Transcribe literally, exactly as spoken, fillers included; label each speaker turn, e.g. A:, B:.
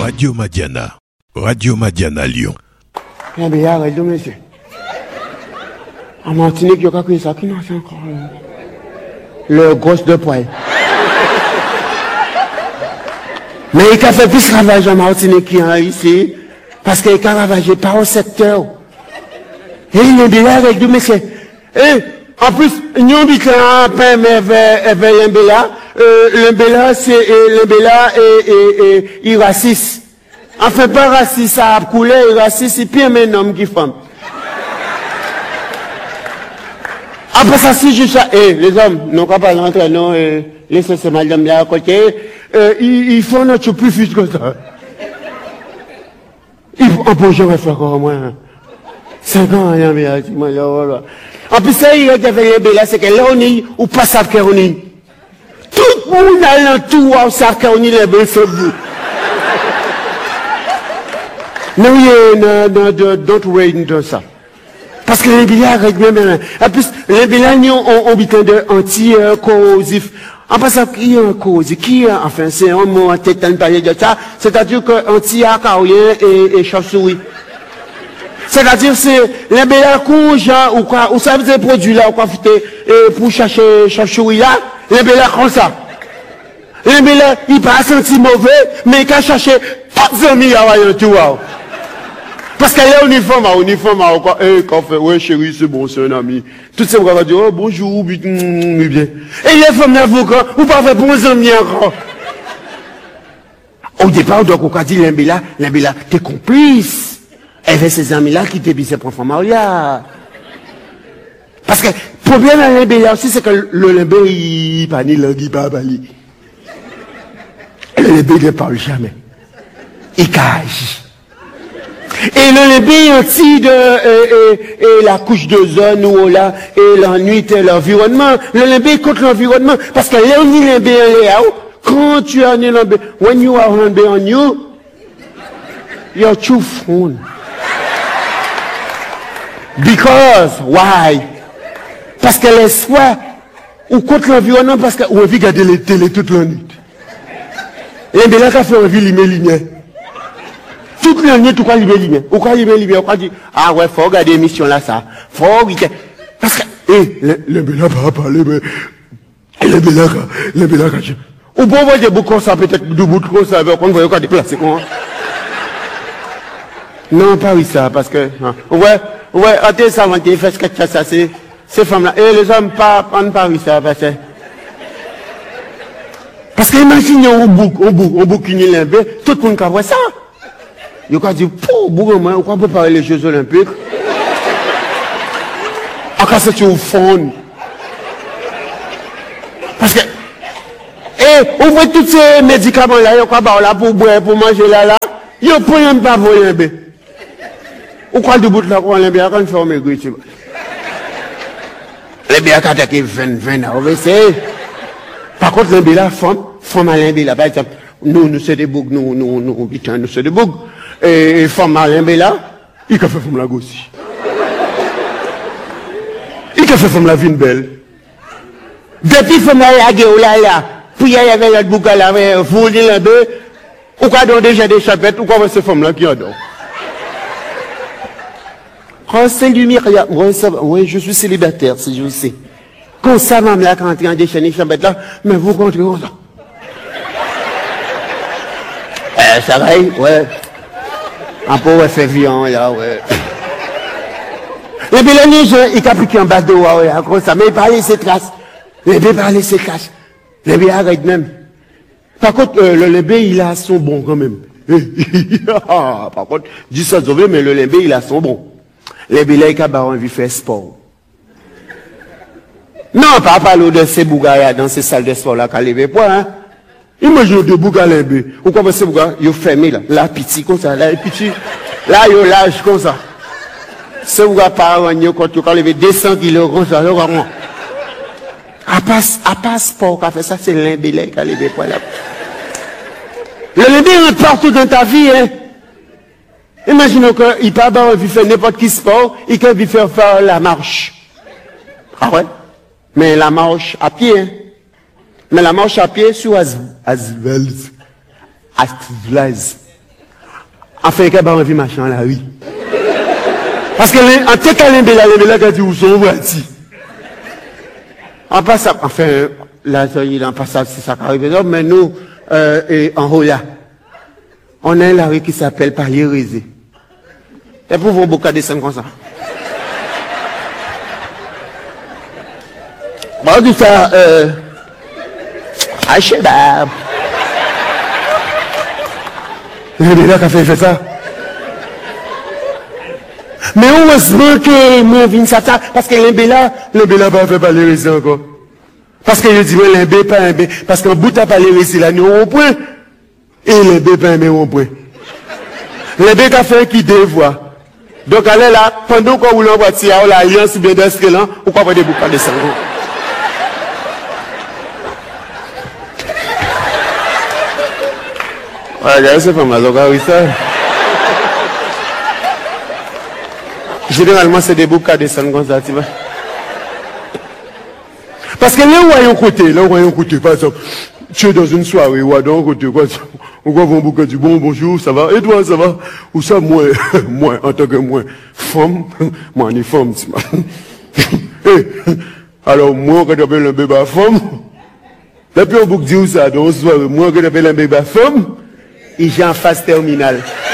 A: Radio Madiana. Radio Madiana Lyon.
B: Eh bien, arrête, monsieur. En Martinique, il y a quelque chose qui n'a fait encore. Le gosse de poil. Mais il a fait plus ravage en Martinique qu'il y a ici. Parce qu'il a ravagé par au secteur. Et il est bien avec nous, monsieur. Et en plus, nous habitons un pain, mais vers l'Imbéla. L'Imbéla, c'est l'Imbéla et il raciste. Enfin, pas raciste, ça a coulé, il raciste, c'est pire mais un homme qui femme. Après ça, si juste ça, eh, les hommes, non, pas l'entrée, non, eh, laissez ces madame là à côté, euh, ils, ils font notre plus vite que ça. Ils font un peu, j'aurais fait encore au moins cinq ans, rien, mais, là, en plus, ça, il y a des là, c'est que là, on est, ou pas savent qu'on est. Tout le monde a l'entour, on savent qu'on est les belles sur vous. Non, non, non, don't worry de ça. Parce que les billets arrêtent même. En plus, les billets ont un bitin de anti-corrosif. En passant, qui est un corrosif? Qui est, enfin, c'est un mot en tête, en parler de ça. C'est-à-dire que anti-acarien et, et chauve-souris. C'est-à-dire, c'est les billets qu'on genre, ou quoi, ou ça vous des produits là, ou quoi, et pour chercher chauve-souris là, les billets comme ça. Les billets, ils passent senti mauvais, mais ils peuvent chercher toutes les amis à voir tout. Parce qu'elle est uniforme, uniforme, quoi. Eh, quand fait, ouais, chérie, c'est bon, c'est un ami. Toutes ces bras vont dire, oh, bonjour, bien. Et les femmes d'avocat, ou pas fait bons amis encore. Au départ, on doit dire, l'Imbéla, l'Imbéla, t'es complice. Elle fait ces amis-là qui t'ébissent ses profs Maria. Parce que, le problème à l'Imbéla aussi, c'est que le Limbé, il pas ni langue, il pas bali. Le Limbé, il ne parle jamais. Il cache. Et le lébé aussi de euh, et, et la couche d'ozone ou là et l'ennui et l'environnement. Le lébé contre l'environnement parce que là on dit lébé là quand tu as un lébé when you are lébé on you you're too phone. Because why? Parce que les soins ou contre l'environnement parce que on veut regarder les télé toute la nuit. Lébé là qu'a fait envie limer ligne. Toute l'année, tout quoi libérer, ou quoi libérer, ou quoi dire, ah ouais, faut regarder l'émission là, ça. Faut regarder. Parce que, eh, le Béla va parler, mais, le Béla, le Béla, ou bon, voir des bouts comme ça, peut-être, deux bouts comme ça, on va quoi déplacer, quoi. Non, pas oui, ça, parce que, ouais, ouais, attends, ça, on fait ce que ça, c'est, ces femmes-là, et les hommes, pas, prendre pas oui, ça, parce que, parce que, imaginez, on bouc, on bouc, on bouc, une limbé, tout le monde qui voit ça. Il a dit, pour bourreau, on peut préparer les Jeux Olympiques. À quoi c'est au fond? Parce que, eh, on voit tous ces médicaments là, il y a quoi là pour boire, pour manger là, là. Il n'y a pas même pas voler un bé. Ou quoi de bout là, on l'a bien, on fait un maigri, tu vois. Les bien qui attaquent vingt, vingt ans, c'est. Par contre, les bien là, femme, femme à l'imbi là, par exemple, nous, nous, c'est des bougs, nous, nous, nous, putain, nous, c'est des bougs. Et femme à l'imbi là, il a fait femme la gossi. Il a fait femme la vie belle. Depuis femme la gueule là, là, puis il y avait la boucle là, vous dites là, ou quoi donc déjà des chapettes, ou quoi c'est femme là qui adore. Quand c'est lumière, oui, je suis célibataire, si je sais. Quand ça, même là, quand on déchaîne les chapettes là, mais vous comptez comme ça. Eh, ça va, ouais. Un peu, ouais, fait viande, là, ouais. Et puis, le neige, il a piqué en bas de ouais, comme ça, mais il parlait ses traces. Le lébé parlait ses traces. Le lébé arrête même. Par contre, euh, le lébé, il a son bon, quand même. Par contre, dis ça, mais le lébé, il a son bon. Le lébé, là, il a envie de faire sport. Non, pas parler de ces bougas dans ces salles de sport là, qu'à lever point, hein. Imagine deux bougas lébé. Ou quoi, ces bougas, ils ont fermé là, là, petit, comme ça, là, petit. Là, ils ont l'âge, comme ça. Ces bougas par an, quand tu as levé deux cents kilos, comme ça, là, vraiment. À part, à part sport, qu'a fait ça, c'est l'imbélé qui a levé point là. Le lébé rentre partout dans ta vie, hein. Imaginons qu'il peut pas envie de faire n'importe qui sport, il peut envie de faire, faire la marche. Ah ouais? Mais la marche à pied, hein. Mais la marche à pied sur Asvels. Asvels. Enfin, il y a pas envie machin là, oui. Parce que, en tout cas, l'embé là, l'embé là, quand tu sont voici. En passant, enfin, là, il en passant, c'est ça qui arrive. Mais nous, euh, et en haut là, on a la rue qui s'appelle Palier-Rézé. Et pour vous, beaucoup descendre comme ça. Bon, tout ça, euh, ah, Chebab. L'embé là, qui a fait ça. Mais heureusement que moi viens ça, parce que l'embé là, l'embé là va faire parler ici encore. Parce que je dis, mais l'embé pas un bé, parce qu'en bout à parler ici là, nous on point. Et l'embé pas un bé, on point. L'embé qu'a fait qui dévoie. Donc allez là, pendant qu'on roule en voiture, on l'alliance bien d'inscrire là, ou quoi pas des boucles de sang. Ouais, c'est pas mal, donc oui ça. Généralement, c'est des boucles de sang comme ça, tu vois. Parce que là où il y a un côté, là où il y a un côté, par exemple, tu es dans une soirée, ou dans un côté, quoi, on voit un bouquet du bon, bonjour, ça va, et toi, ça va, ou ça, moi, moi, en tant que moi, femme, moi, on est femme, tu vois. Alors, moi, quand j'appelle un bébé femme, depuis on boucle dit ça, dans une soirée, moi, quand j'appelle un bébé femme, et j'ai en phase terminale.